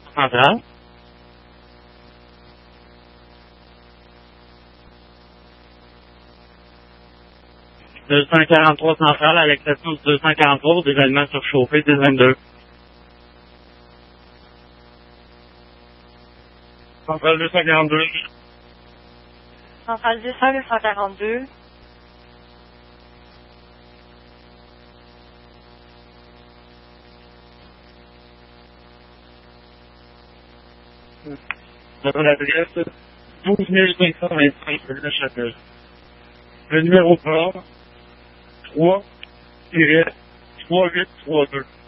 centrale. 243 centrale à l'exception du 243 des événements surchauffés des 22. Centrale 242. Centrale 242. Notre adresse 12525 rue de Châtel. Le numéro de bord 3-3832.